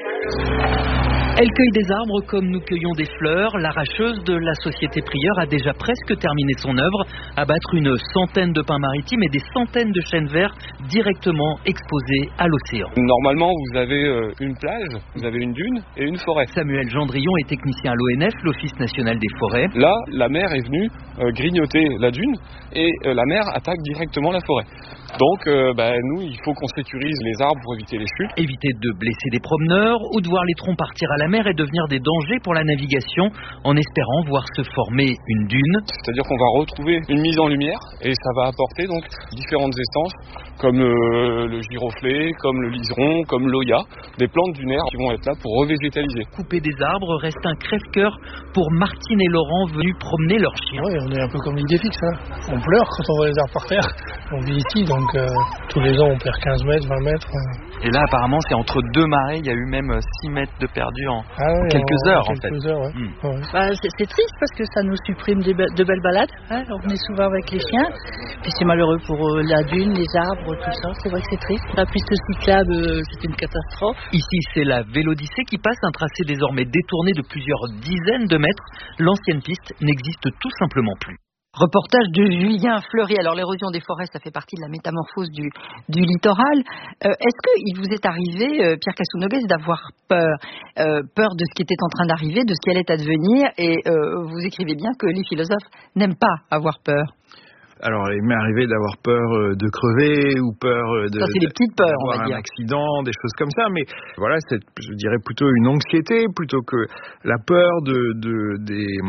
Elle cueille des arbres comme nous cueillons des fleurs. L'arracheuse de la Société Prieur a déjà presque terminé son œuvre. Abattre une centaine de pins maritimes et des centaines de chênes verts directement exposés à l'océan. Normalement, vous avez une plage, vous avez une dune et une forêt. Samuel Gendrillon est technicien à l'ONF, l'Office national des forêts. Là, la mer est venue grignoter la dune et la mer attaque directement la forêt. Donc, nous, il faut qu'on sécurise les arbres pour éviter les chutes. Éviter de blesser des promeneurs ou de voir les troncs partir à la mer et devenir des dangers pour la navigation, en espérant voir se former une dune. C'est-à-dire qu'on va retrouver une mise en lumière et ça va apporter donc différentes essences comme le giroflée, comme le liseron, comme l'oya, des plantes dunaires qui vont être là pour revégétaliser. Couper des arbres reste un crève-cœur pour Martine et Laurent venus promener leurs chiens. Oui, on est un peu comme l'idée fixe. On pleure quand on voit les arbres par terre. On vit ici, donc tous les ans on perd 15 mètres, 20 mètres. Et là apparemment c'est entre deux marées, il y a eu même 6 mètres de perdu en quelques heures en fait. Ouais. C'est triste parce que ça nous supprime de belles balades. On venait souvent avec les chiens. Puis c'est malheureux pour la dune, les arbres, tout ça. C'est vrai que c'est triste. La piste cyclable, c'est une catastrophe. Ici c'est la Vélodyssée qui passe, un tracé désormais détourné de plusieurs dizaines de mètres. L'ancienne piste n'existe tout simplement plus. Reportage de Julien Fleury. Alors l'érosion des forêts, ça fait partie de la métamorphose du littoral. Est-ce qu'il vous est arrivé, Pierre Cassounobès, d'avoir peur de ce qui était en train d'arriver, de ce qui allait advenir, et vous écrivez bien que les philosophes n'aiment pas avoir peur. Alors, il m'est arrivé d'avoir peur de crever ou peur ça, c'est des petites peurs, on va dire. Un accident, des choses comme ça. Mais voilà, c'est, je dirais plutôt une anxiété plutôt que la peur de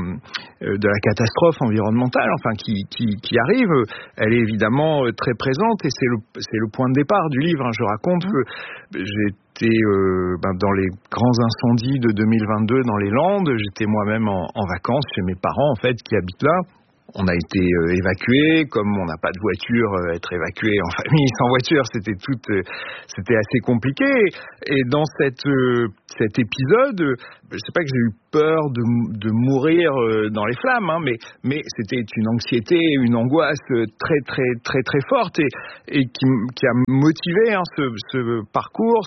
la catastrophe environnementale, enfin qui arrive. Elle est évidemment très présente et c'est le point de départ du livre. Je raconte que j'ai été dans les grands incendies de 2022 dans les Landes. J'étais moi-même en vacances chez mes parents en fait qui habitent là. On a été évacués, comme on n'a pas de voiture, être évacué en famille sans voiture, c'était assez compliqué. Et dans cet épisode, je sais pas que j'ai eu peur de mourir dans les flammes, mais c'était une anxiété, une angoisse très très très très forte et qui a motivé ce parcours,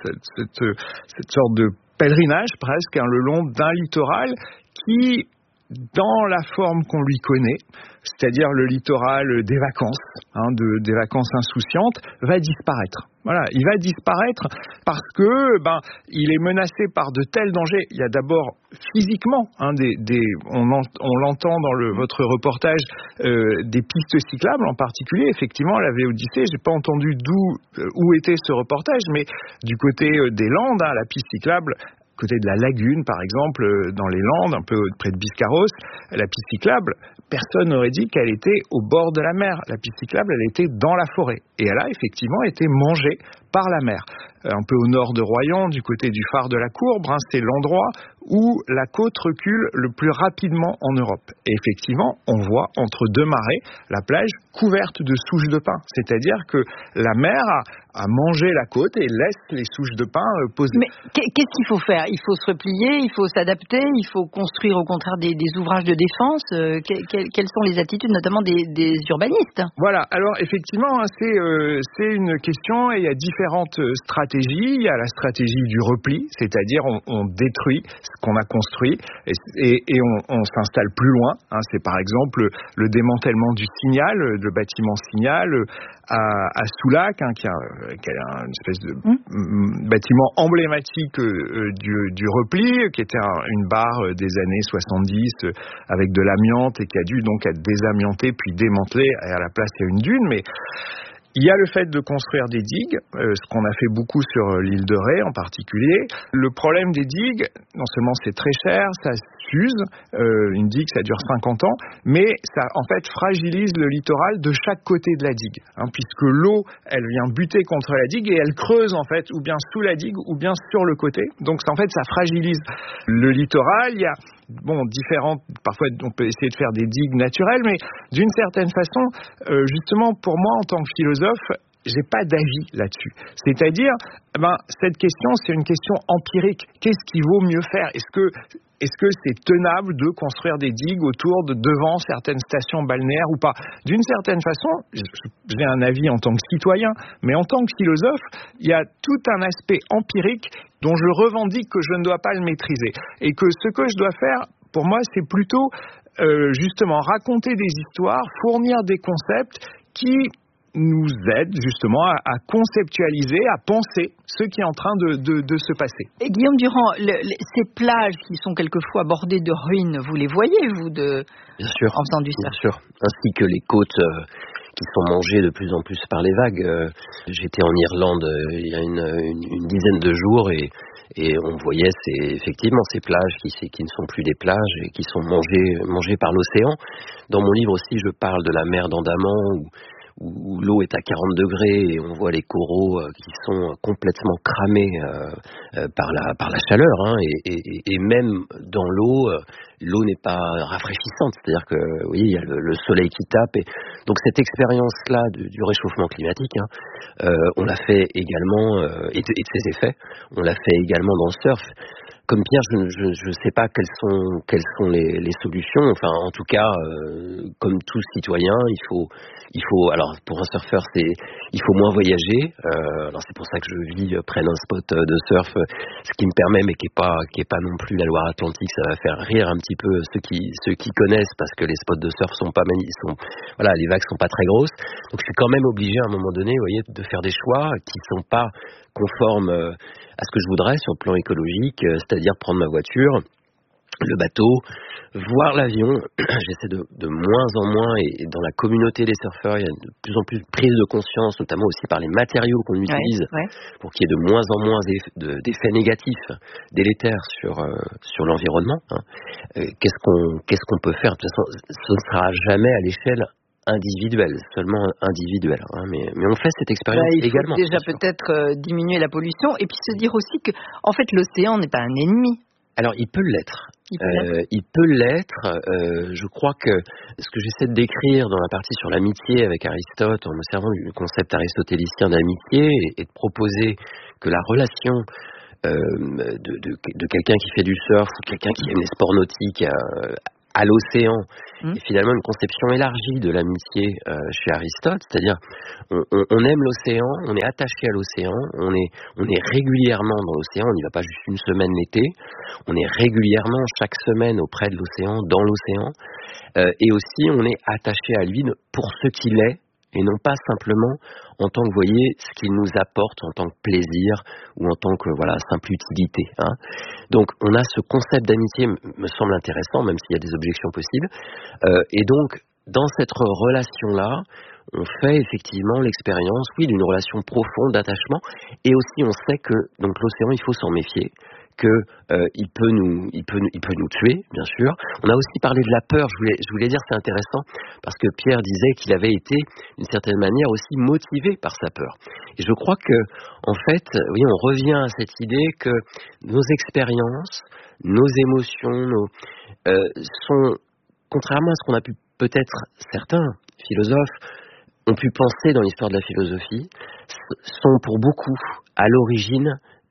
cette sorte de pèlerinage presque le long d'un littoral qui, dans la forme qu'on lui connaît, c'est-à-dire le littoral des vacances, des vacances insouciantes, va disparaître. Voilà, il va disparaître parce que il est menacé par de tels dangers. Il y a d'abord physiquement, on l'entend dans votre reportage, des pistes cyclables en particulier. Effectivement, la Vélodyssée, j'ai pas entendu où était ce reportage, mais du côté des Landes, la piste cyclable. Côté de la lagune, par exemple, dans les Landes, un peu près de Biscarrosse, la piste cyclable, personne n'aurait dit qu'elle était au bord de la mer. La piste cyclable, elle était dans la forêt. Et elle a effectivement été mangée par la mer. Un peu au nord de Royan, du côté du phare de la Courbe, c'est l'endroit où la côte recule le plus rapidement en Europe. Et effectivement, on voit entre deux marées la plage couverte de souches de pin. C'est-à-dire que la mer a mangé la côte et laisse les souches de pin posées. Mais qu'est-ce qu'il faut faire ? Il faut se replier, il faut s'adapter, il faut construire au contraire des ouvrages de défense. Quelles sont les attitudes notamment des urbanistes ? Voilà, alors effectivement, c'est une question et il y a différentes stratégies. Il y a la stratégie du repli, c'est-à-dire on détruit ce qu'on a construit et on s'installe plus loin. C'est par exemple le démantèlement du Signal, le bâtiment Signal à Soulac, qui est une espèce de bâtiment emblématique du repli, qui était une barre des années 70 avec de l'amiante et qui a dû donc être désamianté puis démantelé. Et à la place, il y a une dune, mais il y a le fait de construire des digues, ce qu'on a fait beaucoup sur l'île de Ré en particulier. Le problème des digues, non seulement c'est très cher, ça s'use, une digue ça dure 50 ans, mais ça en fait fragilise le littoral de chaque côté de la digue, puisque l'eau elle vient buter contre la digue et elle creuse en fait ou bien sous la digue ou bien sur le côté. Donc en fait ça fragilise le littoral. Il y a différentes, parfois on peut essayer de faire des digues naturelles, mais d'une certaine façon, justement pour moi en tant que philosophe, j'ai pas d'avis là-dessus. C'est-à-dire, cette question, c'est une question empirique. Qu'est-ce qu'il vaut mieux faire ? Est-ce que c'est tenable de construire des digues devant certaines stations balnéaires ou pas ? D'une certaine façon, j'ai un avis en tant que citoyen, mais en tant que philosophe, il y a tout un aspect empirique dont je revendique que je ne dois pas le maîtriser. Et que ce que je dois faire, pour moi, c'est plutôt justement raconter des histoires, fournir des concepts qui nous aident justement à conceptualiser, à penser ce qui est en train de se passer. Et Guillaume Durand, ces plages qui sont quelquefois bordées de ruines, vous les voyez, vous, bien sûr, en faisant du surf ? Bien sûr, ainsi que les côtes qui sont mangées de plus en plus par les vagues. J'étais en Irlande il y a une dizaine de jours et on voyait effectivement ces plages qui ne sont plus des plages et qui sont mangées par l'océan. Dans mon livre aussi, je parle de la mer d'Andaman où l'eau est à 40 degrés et on voit les coraux qui sont complètement cramés par la chaleur, hein, et même dans l'eau n'est pas rafraîchissante, c'est-à-dire que oui, il y a le soleil qui tape, et donc cette expérience-là du réchauffement climatique, hein, on l'a fait également, et de ses effets, on l'a fait également dans le surf. Comme Pierre, je ne sais pas quelles sont les solutions. Enfin, en tout cas, comme tout citoyen, il faut. Alors, pour un surfeur, il faut moins voyager. Alors, c'est pour ça que je vis près d'un spot de surf, ce qui me permet, mais qui est pas non plus la Loire-Atlantique. Ça va faire rire un petit peu ceux qui connaissent, parce que les spots de surf les vagues sont pas très grosses. Donc, je suis quand même obligé à un moment donné, vous voyez, de faire des choix qui sont pas conformes à ce que je voudrais sur le plan écologique, c'est-à-dire prendre ma voiture, le bateau, voir l'avion. J'essaie de moins en moins, et dans la communauté des surfeurs, il y a de plus en plus de prise de conscience, notamment aussi par les matériaux qu'on utilise, pour qu'il y ait de moins en moins d'effets négatifs, délétères sur l'environnement. Hein. Qu'est-ce qu'on peut faire ? De toute façon, ce ne sera jamais à l'échelle individuelle, seulement individuelle, hein, mais on fait cette expérience également. Il faut déjà peut-être diminuer la pollution, et puis se dire aussi que, en fait, l'océan n'est pas un ennemi. Alors, il peut l'être. Il peut l'être. Je crois que ce que j'essaie de décrire dans la partie sur l'amitié avec Aristote, en me servant du concept aristotélicien d'amitié, et de proposer que la relation de quelqu'un qui fait du surf ou quelqu'un qui aime les sports nautiques à l'océan est finalement une conception élargie de l'amitié chez Aristote, c'est-à-dire on aime l'océan, on est attaché à l'océan, on est régulièrement dans l'océan, on n'y va pas juste une semaine l'été, on est régulièrement chaque semaine auprès de l'océan, dans l'océan, et aussi on est attaché à lui pour ce qu'il est, et non pas simplement en tant que, vous voyez, ce qu'il nous apporte en tant que plaisir ou en tant que, simple utilité. Hein. Donc, on a ce concept d'amitié, me semble intéressant, même s'il y a des objections possibles. Et donc, dans cette relation-là, on fait effectivement l'expérience, d'une relation profonde d'attachement. Et aussi, on sait que donc l'océan, il faut s'en méfier, que il peut nous tuer, bien sûr. On a aussi parlé de la peur. Je voulais dire, c'est intéressant parce que Pierre disait qu'il avait été d'une certaine manière aussi motivé par sa peur. Et je crois que en fait, oui, on revient à cette idée que nos expériences, nos émotions, sont, contrairement à ce qu'on a pu peut-être certains philosophes ont pu penser dans l'histoire de la philosophie, sont pour beaucoup à l'origine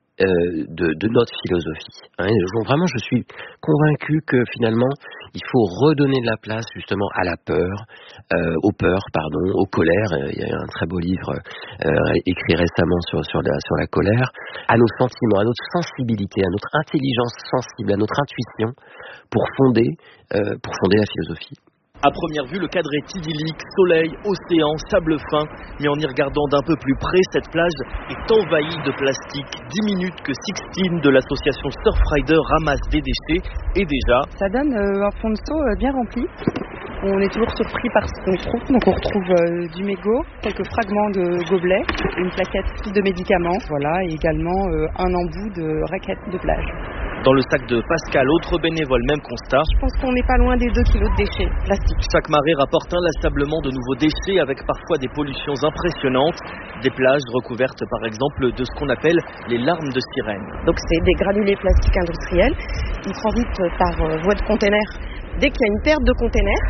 de notre philosophie. Hein. Vraiment, je suis convaincu que finalement, il faut redonner de la place justement à la peur, aux peurs, aux colères. Il y a un très beau livre écrit récemment sur la colère, à nos sentiments, à notre sensibilité, à notre intelligence sensible, à notre intuition, pour fonder la philosophie. À première vue, le cadre est idyllique, soleil, océan, sable fin, mais en y regardant d'un peu plus près, cette plage est envahie de plastique. 10 minutes que Sixtine de l'association Surfrider ramasse des déchets, et déjà... Ça donne un fond de seau bien rempli. On est toujours surpris par ce qu'on trouve. Donc on retrouve du mégot, quelques fragments de gobelets, une plaquette de médicaments, et également un embout de raquette de plage. Dans le sac de Pascal, autre bénévole, même constat. Je pense qu'on n'est pas loin des 2 kilos de déchets plastiques. Chaque marée rapporte inlassablement de nouveaux déchets avec parfois des pollutions impressionnantes. Des plages recouvertes par exemple de ce qu'on appelle les larmes de sirène. Donc c'est des granulés plastiques industriels. Ils transitent par voie de container. Dès qu'il y a une perte de container,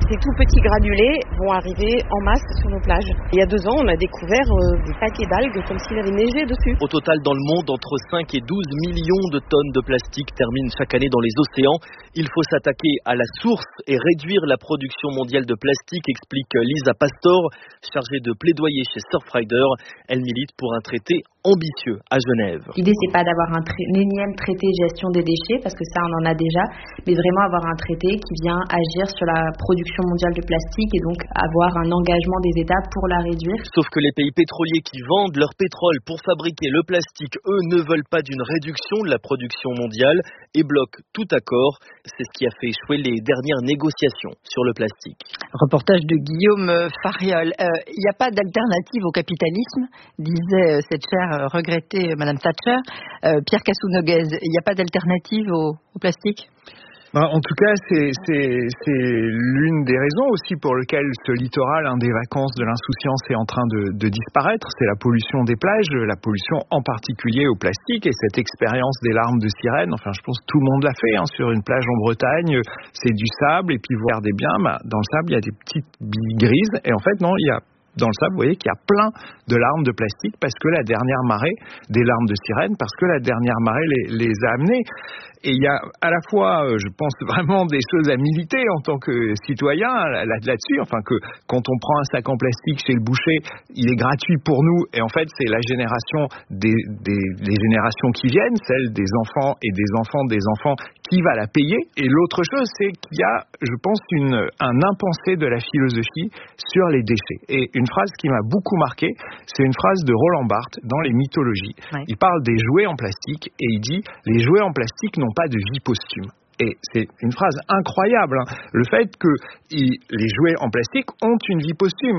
Ces tout petits granulés vont arriver en masse sur nos plages. Il y a 2 ans, on a découvert des paquets d'algues comme s'il avait neigé dessus. Au total, dans le monde, entre 5 et 12 millions de tonnes de plastique terminent chaque année dans les océans. Il faut s'attaquer à la source et réduire la production mondiale de plastique, explique Lisa Pastor, chargée de plaidoyer chez Surfrider. Elle milite pour un traité ambitieux à Genève. L'idée, c'est pas d'avoir un énième traité gestion des déchets, parce que ça, on en a déjà, mais vraiment avoir un traité qui vient agir sur la production mondiale de plastique et donc avoir un engagement des États pour la réduire. Sauf que les pays pétroliers qui vendent leur pétrole pour fabriquer le plastique, eux, ne veulent pas d'une réduction de la production mondiale et bloquent tout accord. C'est ce qui a fait échouer les dernières négociations sur le plastique. Reportage de Guillaume Fariol. Il n'y a pas d'alternative au capitalisme, disait cette chère regrettée Madame Thatcher. Pierre Cassou-Noguez, il n'y a pas d'alternative au plastique ? En tout cas, c'est l'une des raisons aussi pour lesquelles ce littoral, des vacances de l'insouciance, est en train de disparaître. C'est la pollution des plages, la pollution en particulier au plastique et cette expérience des larmes de sirène. Enfin, je pense que tout le monde l'a fait sur une plage en Bretagne. C'est du sable et puis vous regardez bien, dans le sable, il y a des petites billes grises et en fait, non, il y a dans le sable, vous voyez qu'il y a plein de larmes de plastique parce que la dernière marée, des larmes de sirène, parce que la dernière marée les a amenées. Et il y a à la fois, je pense, vraiment des choses à militer en tant que citoyen là-dessus. Enfin, que quand on prend un sac en plastique chez le boucher, il est gratuit pour nous. Et en fait, c'est la génération des générations qui viennent, celle des enfants et des enfants qui va la payer. Et l'autre chose, c'est qu'il y a, je pense, un impensé de la philosophie sur les déchets. Et une phrase qui m'a beaucoup marqué, c'est une phrase de Roland Barthes dans les mythologies. Ouais. Il parle des jouets en plastique et il dit « Les jouets en plastique n'ont pas de vie posthume ». Et c'est une phrase incroyable, le fait que les jouets en plastique ont une vie posthume.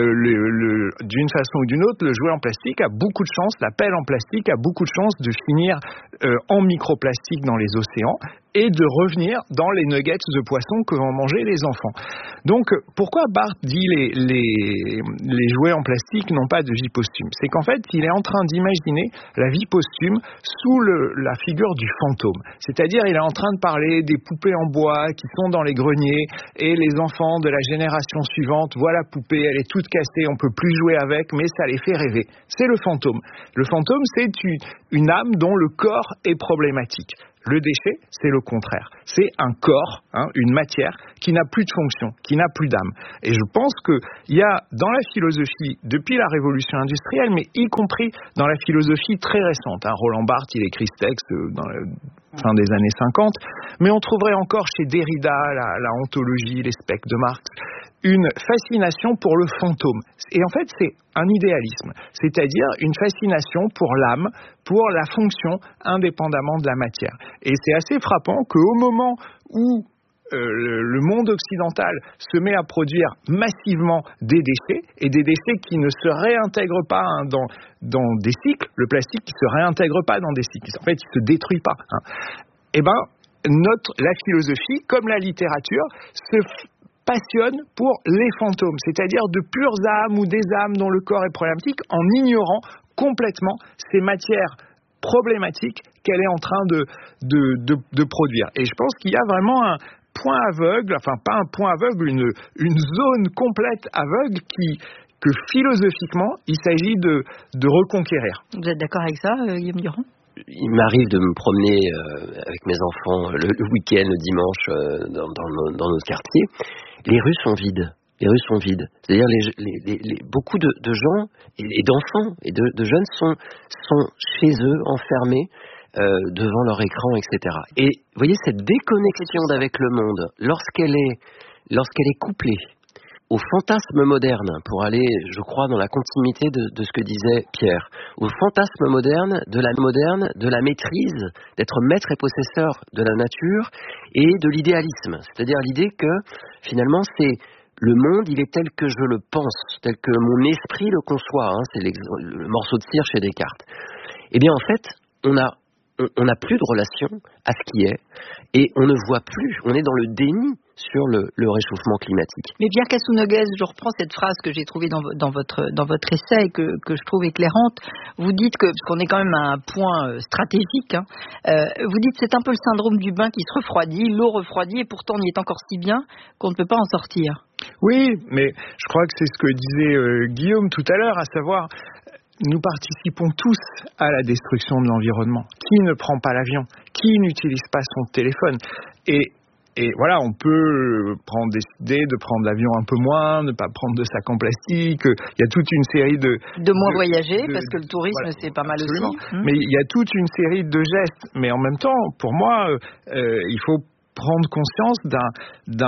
D'une façon ou d'une autre, le jouet en plastique a beaucoup de chance, la pelle en plastique a beaucoup de chance de finir en microplastique dans les océans et de revenir dans les nuggets de poisson que vont manger les enfants. Donc, pourquoi Barthes dit les jouets en plastique n'ont pas de vie posthume ? C'est qu'en fait, il est en train d'imaginer la vie posthume sous la figure du fantôme. C'est-à-dire, il est en train de parler des poupées en bois qui sont dans les greniers et les enfants de la génération suivante voient la poupée, elle est toute cassée, on peut plus jouer avec, mais ça les fait rêver. C'est le fantôme. Le fantôme, c'est une âme dont le corps est problématique. Le déchet, c'est le contraire. C'est un corps, une matière qui n'a plus de fonction, qui n'a plus d'âme. Et je pense qu'il y a dans la philosophie, depuis la révolution industrielle, mais y compris dans la philosophie très récente, Roland Barthes, il écrit ce texte dans la fin des années 50, mais on trouverait encore chez Derrida, la ontologie, les specs de Marx, une fascination pour le fantôme. Et en fait, c'est un idéalisme, c'est-à-dire une fascination pour l'âme, pour la fonction indépendamment de la matière. Et c'est assez frappant qu'au moment où le monde occidental se met à produire massivement des déchets, et des déchets qui ne se réintègrent pas dans des cycles, le plastique qui ne se réintègre pas dans des cycles, en fait il ne se détruit pas. Et la philosophie, comme la littérature, se passionne pour les fantômes, c'est-à-dire de pures âmes ou des âmes dont le corps est problématique, en ignorant complètement ces matières problématiques qu'elle est en train de produire. Et je pense qu'il y a vraiment un point aveugle, enfin pas un point aveugle, une zone complète aveugle que philosophiquement, il s'agit de reconquérir. Vous êtes d'accord avec ça, Guillaume Durand ? Il m'arrive de me promener avec mes enfants le week-end, le dimanche, dans notre quartier. Les rues sont vides. Les rues sont vides. C'est-à-dire beaucoup de gens et d'enfants et de jeunes sont chez eux, enfermés devant leur écran, etc. Et vous voyez, cette déconnexion d'avec le monde, lorsqu'elle est couplée au fantasme moderne, pour aller, je crois, dans la continuité de ce que disait Pierre, au fantasme moderne de la maîtrise, d'être maître et possesseur de la nature et de l'idéalisme. C'est-à-dire l'idée que, finalement, c'est le monde, il est tel que je le pense, tel que mon esprit le conçoit. C'est le morceau de cire chez Descartes. Eh bien, en fait, on n'a plus de relation à ce qui est, et on ne voit plus, on est dans le déni sur le réchauffement climatique. Mais Pierre Casounoguez, je reprends cette phrase que j'ai trouvée dans votre essai et que je trouve éclairante. Vous dites parce qu'on est quand même à un point stratégique, vous dites c'est un peu le syndrome du bain qui se refroidit, l'eau refroidit et pourtant on y est encore si bien qu'on ne peut pas en sortir. Oui, mais je crois que c'est ce que disait Guillaume tout à l'heure, à savoir, nous participons tous à la destruction de l'environnement. Qui ne prend pas l'avion? Qui n'utilise pas son téléphone? Et voilà, on peut décider de prendre l'avion un peu moins, ne pas prendre de sac en plastique. Il y a toute une série de moins voyager, parce que le tourisme, c'est pas mal absolument. Aussi. Mais il y a toute une série de gestes. Mais en même temps, pour moi, il faut prendre conscience de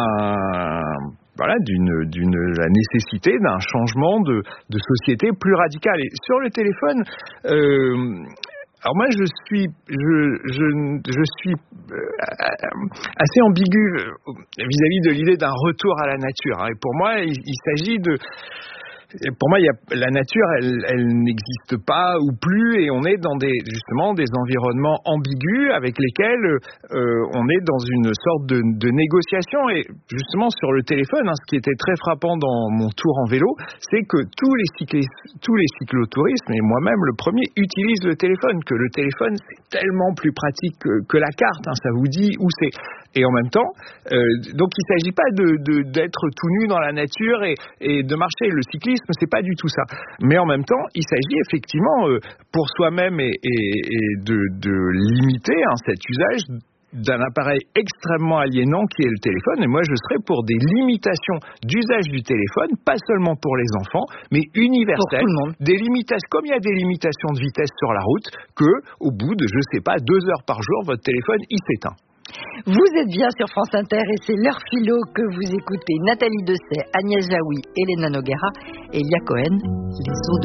la nécessité d'un changement de société plus radical. Et sur le téléphone, alors moi je suis assez ambigu vis-à-vis de l'idée d'un retour à la nature. Et pour moi, il s'agit de... Pour moi, la nature, elle n'existe pas ou plus, et on est dans justement des environnements ambigus avec lesquels on est dans une sorte de négociation. Et justement, sur le téléphone, ce qui était très frappant dans mon tour en vélo, c'est que tous les cyclotouristes, et moi-même le premier, utilisent le téléphone, que le téléphone, c'est tellement plus pratique que la carte, ça vous dit où c'est. Et en même temps, donc il ne s'agit pas d'être tout nu dans la nature et de marcher. Le cyclisme, c'est pas du tout ça. Mais en même temps, il s'agit effectivement pour soi-même et de limiter cet usage d'un appareil extrêmement aliénant qui est le téléphone. Et moi, je serais pour des limitations d'usage du téléphone, pas seulement pour les enfants, mais universelles. Pour tout le monde. Des limitations, comme il y a des limitations de vitesse sur la route, que au bout de, 2 heures par jour, votre téléphone, il s'éteint. Vous êtes bien sur France Inter et c'est l'heure philo que vous écoutez. Nathalie Dessay, Agnès Jaoui, Elena Noguera et Elia Cohen, les eaux de